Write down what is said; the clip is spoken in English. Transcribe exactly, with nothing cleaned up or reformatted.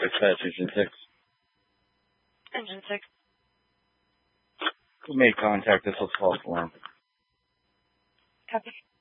Dispatch Engine six. Engine six. Who made contact? This was false alarm. Copy.